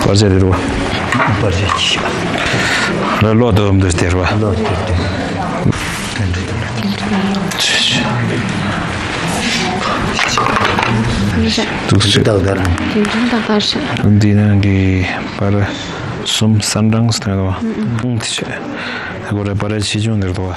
Barcelona. Barcelona. La lodo om dus terwa. Dinangi para sum sandang stado. Agora para chijun derwa.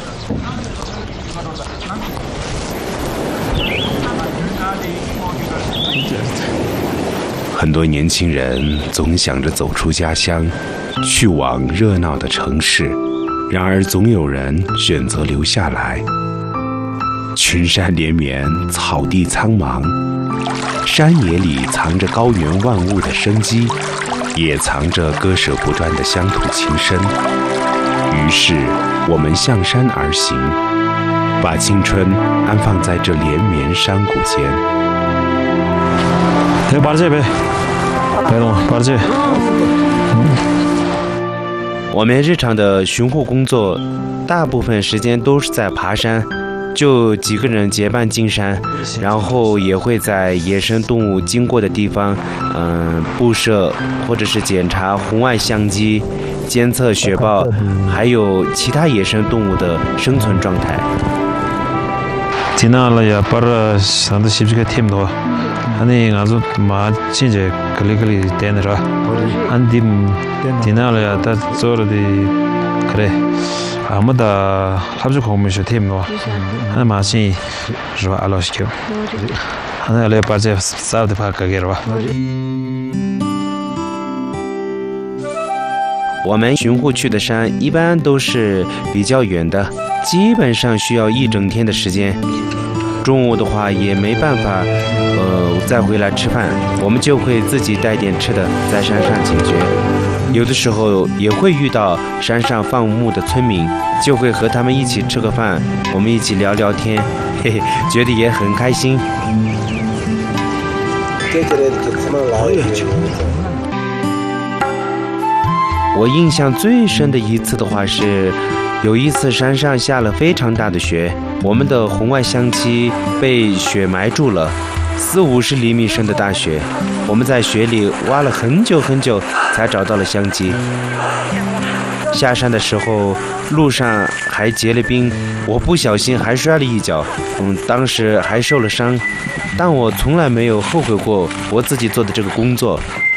很多年轻人总想着走出家乡，去往热闹的城市，然而总有人选择留下来。群山连绵，草地苍茫，山野里藏着高原万物的生机，也藏着割舍不断的乡土情深。于是，我们向山而行，把青春安放在这连绵山谷间。 我们日常的巡护工作，大部分时间都是在爬山，就几个人结伴进山，然后也会在野生动物经过的地方，布设或者是检查红外相机，监测雪豹，还有其他野生动物的生存状态。 지나라야 para 산다 십지가 팀도 아니 아주 마 진짜 글리글리 되느라 안딤 지나라야 다 저러디 그래 아무다 합주 공무쇼 팀도 하나 마시 저 알아시켜 하나 알레 빠제 사우드 파카게라 我们巡护去的山一般都是比较远的，基本上需要一整天的时间。中午的话也没办法，再回来吃饭，我们就会自己带点吃的在山上解决。有的时候也会遇到山上放牧的村民，就会和他们一起吃个饭，我们一起聊聊天，嘿嘿，觉得也很开心。 我印象最深的一次的话是，有一次山上下了非常大的雪，我们的红外相机被雪埋住了，40-50厘米深的大雪，我们在雪里挖了很久很久才找到了相机。下山的时候，路上还结了冰，我不小心还摔了一跤，当时还受了伤，但我从来没有后悔过我自己做的这个工作。